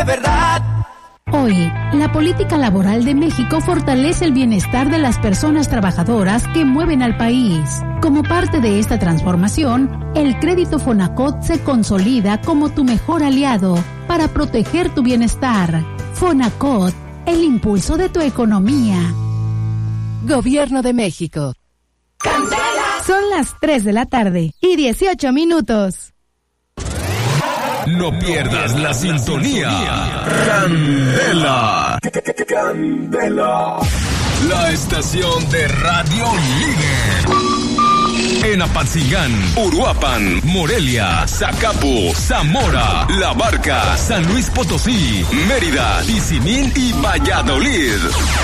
verdad. Hoy, la política laboral de México fortalece el bienestar de las personas trabajadoras que mueven al país. Como parte de esta transformación, el crédito Fonacot se consolida como tu mejor aliado para proteger tu bienestar. Fonacot, el impulso de tu economía. Gobierno de México. ¡Candela! Son las 3 de la tarde y 18 minutos. No pierdas la sintonía. Candela. Candela. La estación de radio líder. En Apatzingán, Uruapan, Morelia, Zacapu, Zamora, La Barca, San Luis Potosí, Mérida, Tizimín y Valladolid.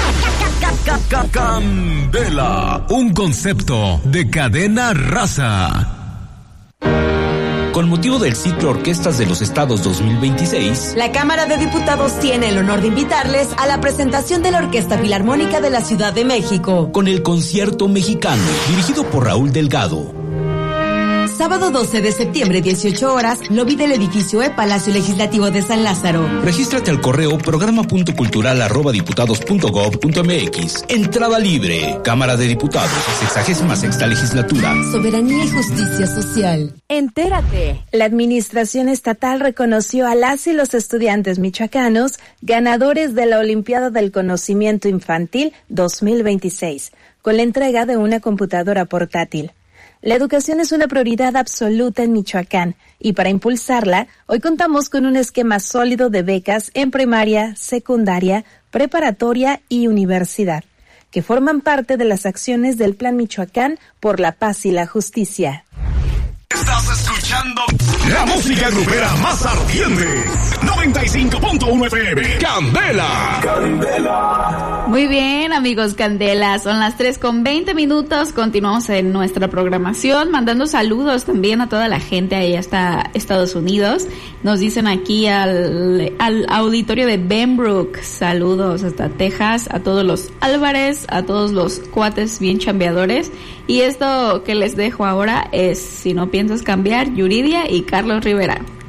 Candela, un concepto de Cadena Raza. Con motivo del ciclo Orquestas de los Estados 2026, la Cámara de Diputados tiene el honor de invitarles a la presentación de la Orquesta Filarmónica de la Ciudad de México, con el Concierto Mexicano, dirigido por Raúl Delgado. Sábado 12 de septiembre, 18 horas, lobby del edificio Palacio Legislativo de San Lázaro. Regístrate al correo programa.cultural@diputados.gov.mx. Entrada libre. Cámara de Diputados, 66ª legislatura. Soberanía y justicia social. Entérate. La Administración Estatal reconoció a las y los estudiantes michoacanos ganadores de la Olimpiada del Conocimiento Infantil 2026, con la entrega de una computadora portátil. La educación es una prioridad absoluta en Michoacán y para impulsarla, hoy contamos con un esquema sólido de becas en primaria, secundaria, preparatoria y universidad, que forman parte de las acciones del Plan Michoacán por la Paz y la Justicia. Estás escuchando la música grupera más ardiente. 95.1 FM. Candela. Candela. Muy bien, amigos Candela. Son las 3:20. Continuamos en nuestra programación, mandando saludos también a toda la gente ahí hasta Estados Unidos. Nos dicen aquí al auditorio de Benbrook. Saludos hasta Texas, a todos los Álvarez, a todos los cuates bien chambeadores. Y esto que les dejo ahora es Si no piensas cambiar, Yuridia y Carlos Rivera.